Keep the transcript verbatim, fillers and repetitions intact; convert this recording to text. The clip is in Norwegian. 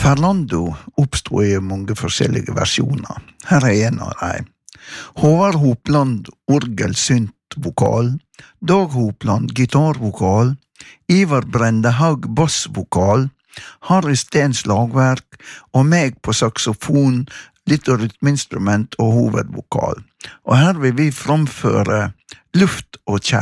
Fernando oppstod i mange forskjellige versjoner. Her er en av dem. Håvard Hopland, orgel, synt, vokal. Dag Hopland, gitarvokal. Ivar Brendehaug, bassvokal. Harry Steen, slagverk. Og meg på saxofon, litt av rytmeinstrument og hovedvokal. Og her vil vi framføre Luft og kjærlighet.